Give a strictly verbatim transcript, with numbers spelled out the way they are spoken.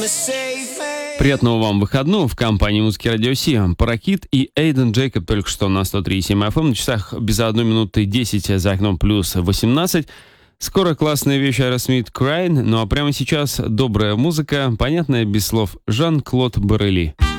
Приятного вам выходного в компании музыки Радио Си. Паракит и Эйден Джейкоб только что на сто три и семь эф эм. На часах без одной минуты десять, за окном плюс восемнадцать. Скоро классная вещь Aerosmith Crying, ну а прямо сейчас добрая музыка, понятная без слов, Жан-Клод Баррели.